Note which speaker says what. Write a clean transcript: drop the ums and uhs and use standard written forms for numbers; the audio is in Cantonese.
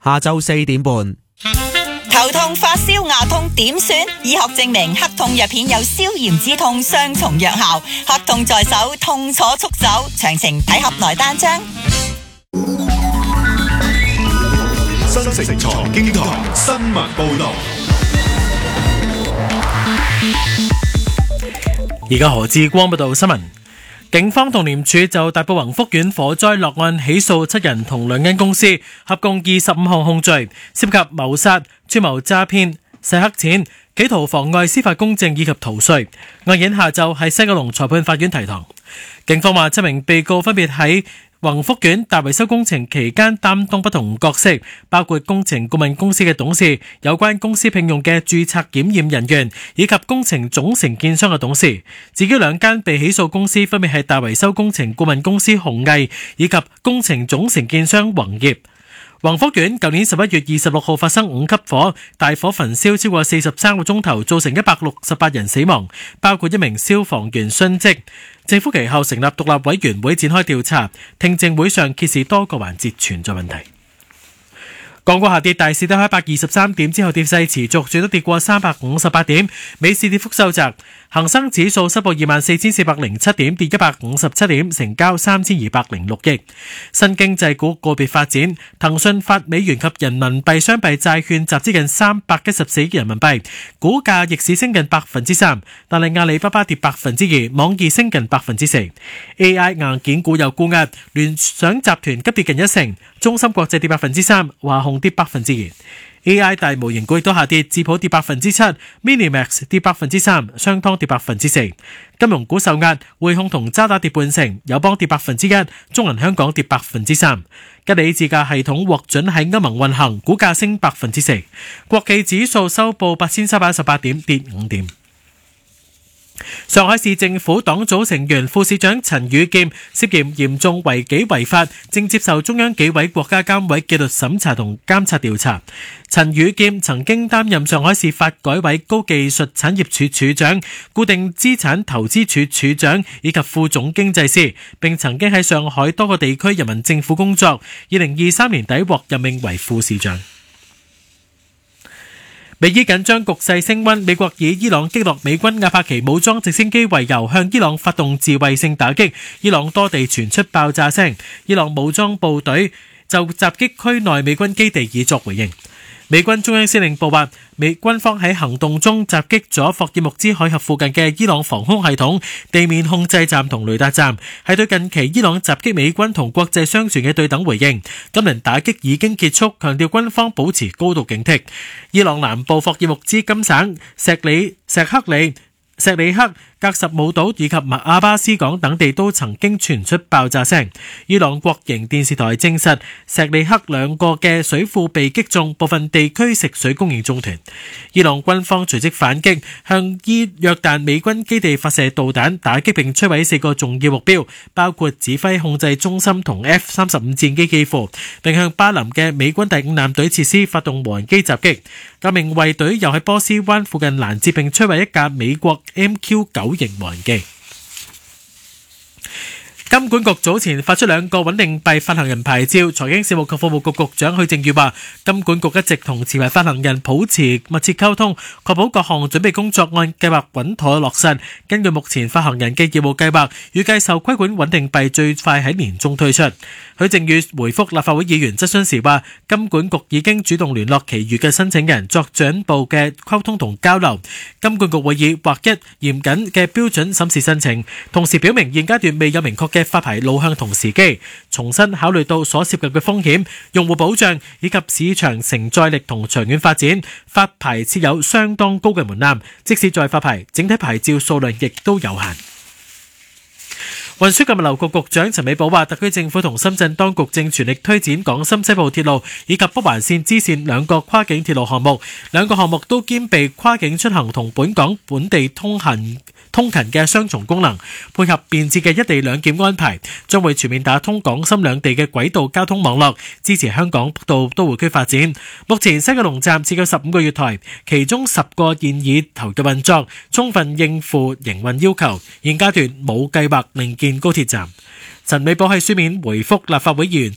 Speaker 1: 下晝4點半。
Speaker 2: 頭痛、發燒、牙痛點算？醫學證明黑痛藥片有消炎止痛雙重藥效，黑痛在手，痛楚速走。詳情睇盒內單張。
Speaker 3: 新城財經台新聞報道。
Speaker 4: 而家何志光報道新聞。警方同廉署就大埔宏福苑火災落案起訴7人同2間公司，合共25項控罪，涉及謀殺、串謀詐騙、洗黑錢、企圖妨礙司法公正以及逃稅。案件下晝喺西九龍裁判法院提堂。警方話7名被告分別喺宏福苑大維修工程期間擔當不同角色，包括工程顧問公司嘅董事、有關公司聘用嘅註冊檢驗人員以及工程總承建商嘅董事。至於2間被起訴公司分別係大維修工程顧問公司鴻毅以及工程總承建商宏業。宏福苑舊年11月26號發生5級火，大火焚燒超過43個鐘頭，造成168人死亡，包括1名消防員殉職。政府其後成立獨立委員會展開調查，聽證會上揭示多個環節存在問題。港股下跌，大市低開123點之後跌勢持續，最多跌過358點，尾市跌幅收窄。恒生指數收報24,407點，跌157點，成交3,206億。新經濟股個別發展，騰訊發美元及人民幣雙幣債券集資近314億人民幣，股價逆市升近3%，但係阿里巴巴跌2%，網易升近4%。AI 硬件股有沽壓，聯想集團急跌近1%，中芯國際跌3%，華虹跌2%。AI 大模型股亦都下跌，智譜跌7%，Minimax 跌3%，商湯跌4%。金融股受壓，匯控同渣打跌半成，友邦跌1%，中銀香港跌3%。吉利自駕系統獲准喺歐盟運行，股價升4%。國企指數收報8,318點，跌5點。上海市政府黨組成員副市長陳宇劍涉嫌嚴重違紀違法，正接受中央紀委國家監委紀律審查同監察調查。陳宇劍曾經擔任上海市發改委高技術產業處處長、固定資產投資處處長以及副總經濟師，並曾經喺上海多個地區人民政府工作。2023年底獲任命為副市長。美伊緊張局勢升溫，美國以伊朗擊落美軍阿帕奇武裝直升機為由，向伊朗發動自衛性打擊。伊朗多地傳出爆炸聲，伊朗武裝部隊就襲擊區內美軍基地以作回應。美軍中央司令部話，美軍方喺行動中襲擊咗霍爾木茲海峽附近嘅伊朗防空系統、地面控制站同雷達站，係對近期伊朗襲擊美軍同國際商船嘅對等回應。今輪打擊已經結束，強調軍方保持高度警惕。伊朗南部霍爾木茲金省、錫里克、格什姆島以及麥阿巴斯港等地都曾經傳出爆炸聲。伊朗國營電視台證實，錫里克2個嘅水庫被擊中，部分地區食水供應中斷。伊朗軍方隨即反擊，向約旦美軍基地發射導彈，打擊並摧毀4個重要目標，包括指揮控制中心同 F-35 戰機機庫，並向巴林嘅美軍第5艦隊設施發動無人機襲擊。革命衛隊又喺波斯灣附近攔截並摧毀一架美國 MQ-9 型無人機。金管局早前發出2個穩定幣發行人牌照，財經事務及服務局局長許正宇話，金管局一直同持牌發行人保持密切溝通，確保各項準備工作按計劃穩妥落實。根據目前發行人嘅業務計劃，預計受規管穩定幣最快喺年中推出。許正宇回覆立法會議員質詢時話，金管局已經主動聯絡其餘嘅申請人作進一步嘅溝通同交流。金管局會以劃一嚴謹嘅標準審視申請，同時表明現階段未有明確嘅發牌路向同時機，重新考慮到所涉及嘅風險、用戶保障以及市場承載力同長遠發展，發牌設有相當高嘅門檻，即使再發牌，整體牌照數量亦都有限。運輸及物流局局長陳美寶話，特區政府同深圳當局正全力推展港深西部鐵路以及北環線支線2個跨境鐵路項目，2個項目都兼備跨境出行同本港本地通勤嘅雙重功能，配合便捷嘅一地兩檢安排，將會全面打通港深兩地嘅軌道交通網絡，支持香港北部都會區發展。目前西九龍站設有15個月台，其中10個現已投入運作，充分應付營運要求。現階段冇計劃另建高鐵站。陳美寶喺書面回覆立法會議員